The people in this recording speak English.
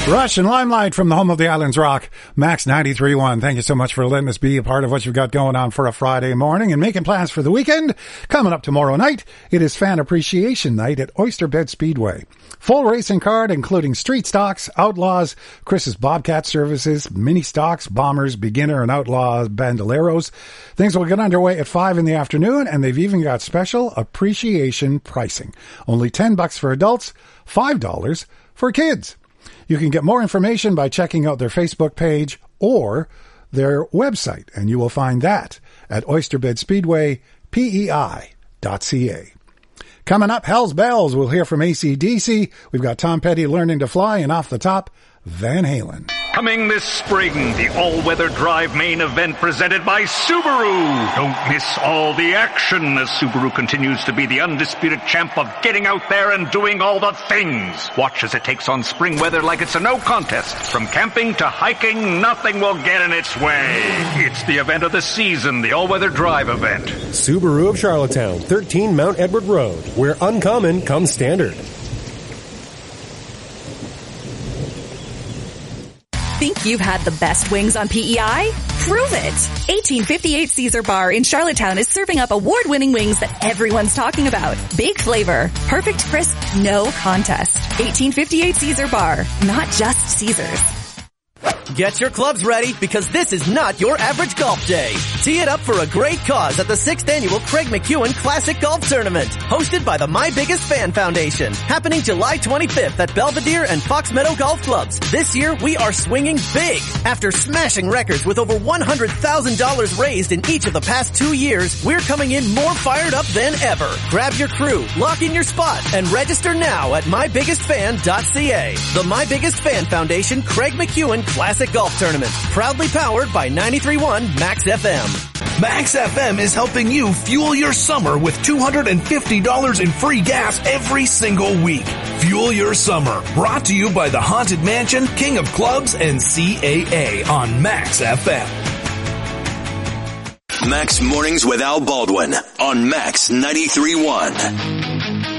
Rush and Limelight from the home of the Islands Rock, Max 93.1. Thank you so much for letting us be a part of what you've got going on for a Friday morning and making plans for the weekend. Coming up tomorrow night, it is Fan Appreciation Night at Oyster Bed Speedway. Full racing card, including street stocks, outlaws, Chris's Bobcat services, mini stocks, bombers, beginner and outlaw bandoleros. Things will get underway at 5 in the afternoon, and they've even got special appreciation pricing. Only $10 for adults, $5 for kids. You can get more information by checking out their Facebook page or their website, and you will find that at oysterbedspeedwaypei.ca. Coming up, Hell's Bells. We'll hear from AC/DC. We've got Tom Petty learning to fly, and off the top, Van Halen. Coming this spring, the all-weather drive main event presented by Subaru. Don't miss all the action as Subaru continues to be the undisputed champ of getting out there and doing all the things. Watch as it takes on spring weather like it's a no contest. From camping to hiking, nothing will get in its way. It's the event of the season, the all-weather drive event. Subaru of Charlottetown, 13 Mount Edward Road, where uncommon comes standard. Think you've had the best wings on PEI? Prove it! 1858 Caesar Bar in Charlottetown is serving up award-winning wings that everyone's talking about. Big flavor, perfect crisp, no contest. 1858 Caesar Bar, not just Caesar's. Get your clubs ready because this is not your average golf day. Tee it up for a great cause at the 6th Annual Craig McEwen Classic Golf Tournament, hosted by the My Biggest Fan Foundation, happening July 25th at Belvedere and Fox Meadow Golf Clubs. This year, we are swinging big. After smashing records with over $100,000 raised in each of the past 2 years, we're coming in more fired up than ever. Grab your crew, lock in your spot, and register now at mybiggestfan.ca. The My Biggest Fan Foundation Craig McEwen Classic Golf Tournament, proudly powered by 93.1 Max FM. Max FM is helping you fuel your summer with $250 in free gas every single week. Fuel your summer, brought to you by the Haunted Mansion, King of Clubs, and CAA on Max FM. Max Mornings with Al Baldwin on Max 93.1.